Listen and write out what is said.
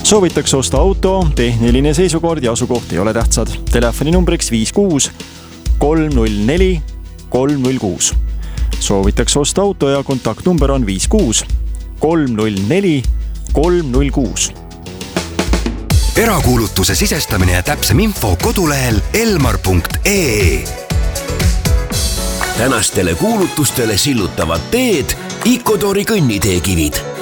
Soovitakse osta auto, tehniline seisukord ja asukoht ei ole tähtsad. Telefoni numbriks 56 304 306. Soovitakse osta auto ja kontaktnumber on 56 304 306. Erakuulutuse sisestamine ja täpsem info kodulehel elmar.ee. Tänastele kuulutustele sillutavad teed Icodori kõnniteekivid.